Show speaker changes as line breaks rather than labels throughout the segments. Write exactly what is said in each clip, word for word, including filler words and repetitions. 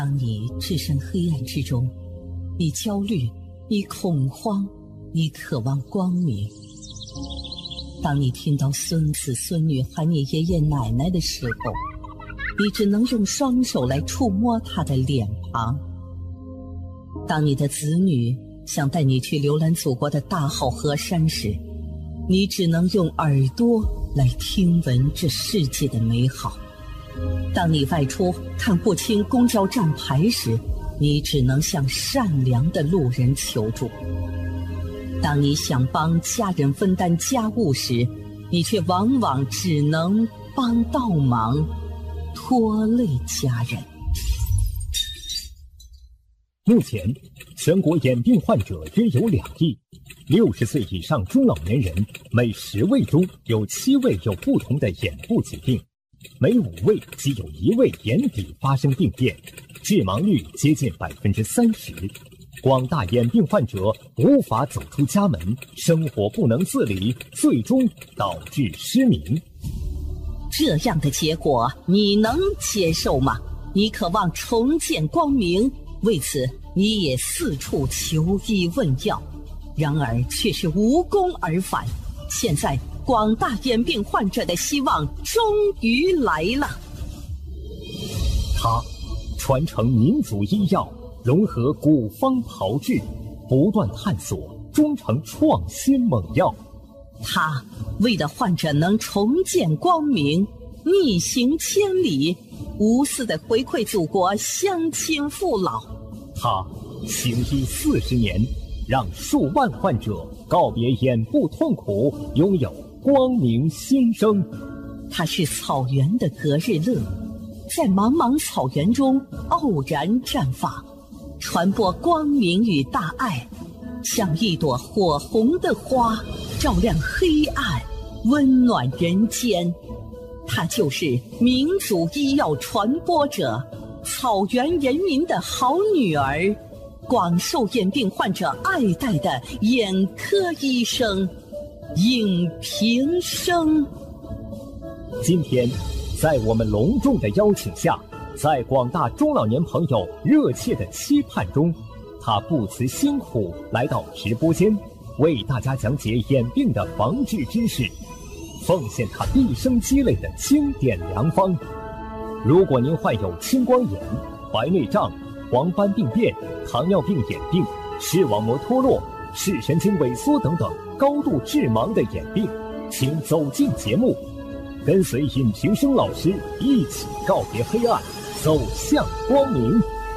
当你置身黑暗之中，你焦虑，你恐慌，你渴望光明。当你听到孙子孙女喊你爷爷奶奶的时候，你只能用双手来触摸他的脸庞。当你的子女想带你去浏览祖国的大好河山时，你只能用耳朵来听闻这世界的美好。当你外出看不清公交站牌时，你只能向善良的路人求助。当你想帮家人分担家务时，你却往往只能帮倒忙，拖累家人。
目前，全国眼病患者约有两亿，六十岁以上中老年人每十位中有七位有不同的眼部疾病，每五位即有一位眼底发生病变，致盲率接近百分之三十。广大眼病患者无法走出家门，生活不能自理，最终导致失明。
这样的结果你能接受吗？你渴望重见光明，为此你也四处求医问药，然而却是无功而返。现在广大眼病患者的希望终于来了。
他传承民族医药，融合古方炮制，不断探索，终成创新猛药。
他为了患者能重见光明，逆行千里，无私的回馈祖国乡亲父老。
他行医四十年，让数万患者告别眼部痛苦，拥有光明新生。
他是草原的格日乐，在茫茫草原中傲然绽放，传播光明与大爱，像一朵火红的花，照亮黑暗，温暖人间。他就是民族医药传播者，草原人民的好女儿，广受眼病患者爱戴的眼科医生尹平生。
今天，在我们隆重的邀请下，在广大中老年朋友热切的期盼中，他不辞辛苦来到直播间，为大家讲解眼病的防治知识，奉献他毕生积累的经典良方。如果您患有青光眼、白内障、黄斑病变、糖尿病眼病、视网膜脱落、视神经萎缩等等高度致盲的眼病，请走进节目，跟随尹平生老师一起告别黑暗，走向光明。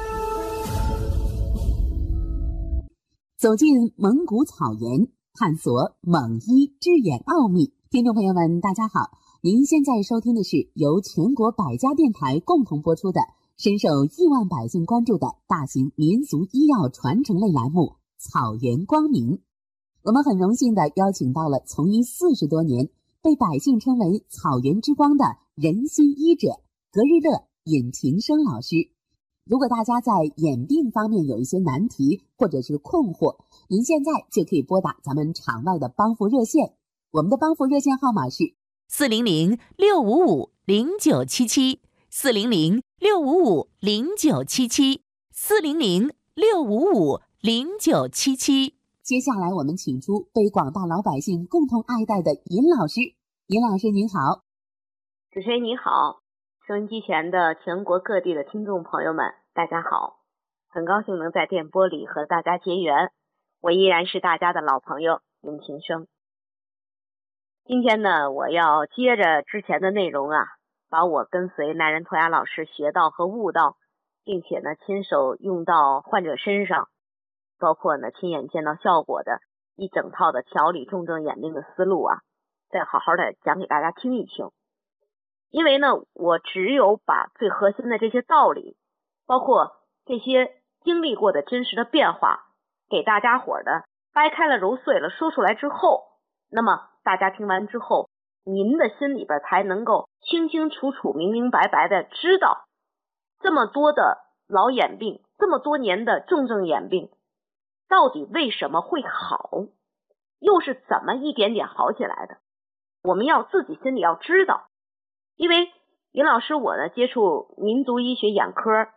走进蒙古草原，探索蒙医治眼奥秘。听众朋友们，大家好，您现在收听的是由全国百家电台共同播出的深受亿万百姓关注的大型民族医药传承类栏目《草原光明》。我们很荣幸地邀请到了从医四十多年，被百姓称为草原之光的人心医者格日乐尹平生老师。如果大家在眼病方面有一些难题或者是困惑，您现在就可以拨打咱们场外的帮扶热线，我们的帮扶热线号码是
四零零六五五零九七七，四零零六五五零九七七，四零零六五五零九七七。
接下来我们请出被广大老百姓共同爱戴的尹老师。尹老师您好。
主持人你好，收音机前的全国各地的听众朋友们大家好，很高兴能在电波里和大家结缘，我依然是大家的老朋友尹平生。今天呢，我要接着之前的内容啊，把我跟随南仁托雅老师学到和悟到，并且呢亲手用到患者身上，包括呢亲眼见到效果的一整套的调理重症眼病的思路啊，再好好的讲给大家听一听。因为呢，我只有把最核心的这些道理，包括这些经历过的真实的变化，给大家伙的掰开了揉碎了说出来之后，那么大家听完之后，您的心里边才能够清清楚楚明明白白的知道，这么多的老眼病，这么多年的重症眼病到底为什么会好，又是怎么一点点好起来的，我们要自己心里要知道。因为尹老师我呢接触民族医学眼科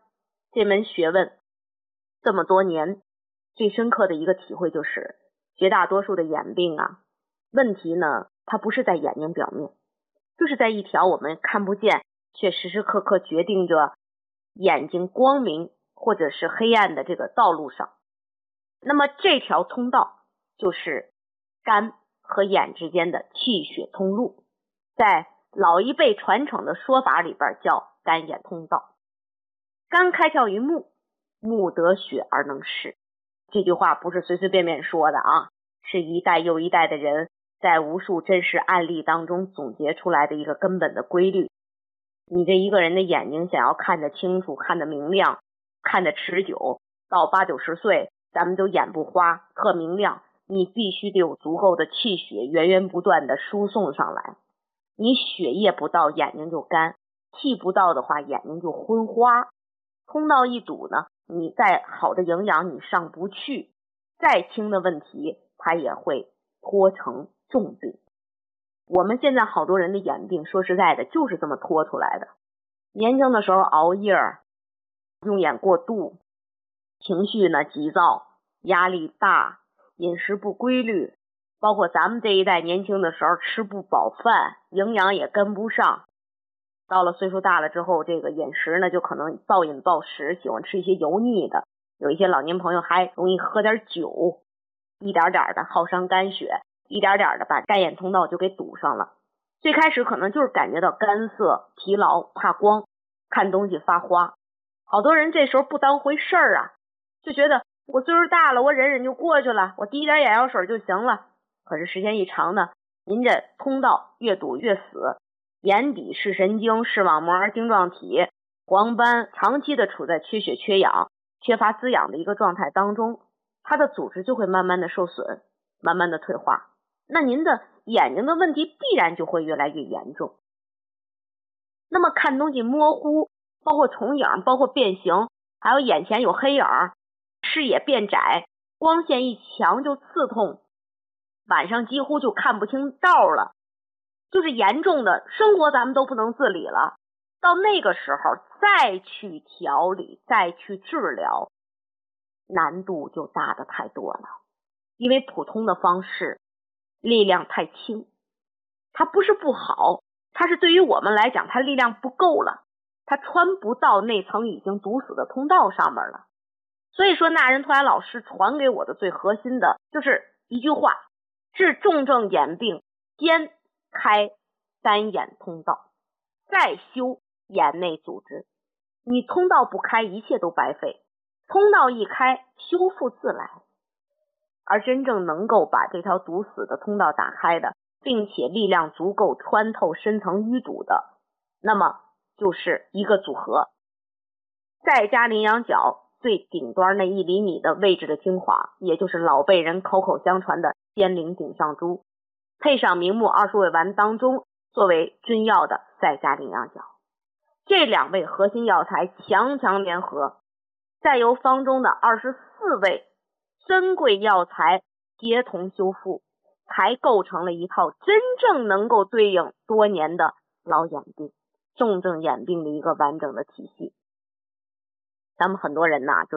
这门学问这么多年，最深刻的一个体会就是，绝大多数的眼病啊，问题呢，它不是在眼睛表面，就是在一条我们看不见却时时刻刻决定着眼睛光明或者是黑暗的这个道路上。那么这条通道就是肝和眼之间的气血通路，在老一辈传承的说法里边叫肝眼通道。肝开窍于目，目得血而能视。这句话不是随随便便说的啊，是一代又一代的人在无数真实案例当中总结出来的一个根本的规律。你这一个人的眼睛想要看得清楚，看得明亮，看得持久，到八九十岁咱们都眼不花特明亮，你必须得有足够的气血源源不断的输送上来。你血液不到，眼睛就干，气不到的话，眼睛就昏花。通道一堵呢，你再好的营养你上不去，再轻的问题它也会拖成重病。我们现在好多人的眼病，说实在的就是这么拖出来的。年轻的时候熬夜，用眼过度，情绪呢急躁，压力大，饮食不规律，包括咱们这一代年轻的时候吃不饱饭，营养也跟不上。到了岁数大了之后，这个饮食呢就可能暴饮暴食，喜欢吃一些油腻的，有一些老年朋友还容易喝点酒，一点点的耗伤肝血，一点点的把肝眼通道就给堵上了。最开始可能就是感觉到干涩、疲劳、怕光，看东西发花。好多人这时候不当回事儿啊，就觉得我岁数大了，我忍忍就过去了，我滴点眼药水就行了。可是时间一长呢，您这通道越堵越死，眼底视神经、视网膜、晶状体、黄斑长期的处在缺血缺氧、缺乏滋养的一个状态当中，它的组织就会慢慢的受损，慢慢的退化。那您的眼睛的问题必然就会越来越严重。那么看东西模糊，包括重影，包括变形，还有眼前有黑影，视野变窄，光线一强就刺痛，晚上几乎就看不清道了，就是严重的生活咱们都不能自理了。到那个时候再去调理，再去治疗，难度就大得太多了。因为普通的方式力量太轻，它不是不好，它是对于我们来讲它力量不够了，它穿不到那层已经堵死的通道上面了。所以说纳仁托雅老师传给我的最核心的就是一句话，治重症眼病先开肝眼通道，再修眼内组织。你通道不开，一切都白费，通道一开，修复自来。而真正能够把这条堵死的通道打开的，并且力量足够穿透深层淤堵的，那么就是一个组合，再加羚羊角最顶端那一厘米的位置的精华，也就是老辈人口口相传的仙灵顶上珠，配上明目二十味丸当中作为君药的再加羚羊角，这两味核心药材强强联合，再由方中的二十四味珍贵药材协同修复，才构成了一套真正能够对应多年的老眼病、重症眼病的一个完整的体系。咱们很多人呐，就